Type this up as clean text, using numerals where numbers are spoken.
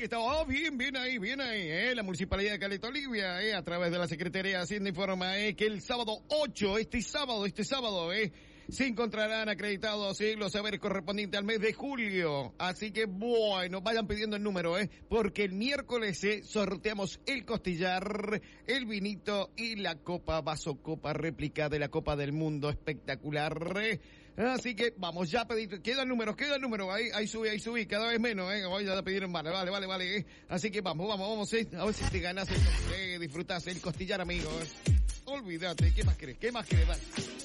estamos. Bien ahí, La Municipalidad de Caleta Olivia, a través de la Secretaría de Hacienda informa, que el sábado 8, este sábado, se encontrarán acreditados, los saberes correspondientes al mes de julio. Así que, bueno, vayan pidiendo el número, porque el miércoles, sorteamos el costillar, el vinito y la copa, vasocopa réplica de la Copa del Mundo, espectacular. Así que, vamos, ya pedí, queda el número, ahí subí, cada vez menos, voy a pedir en mano, vale. Así que vamos, a ver si te ganas, disfrutás el costillar, amigos. Olvídate, ¿qué más querés? Dale.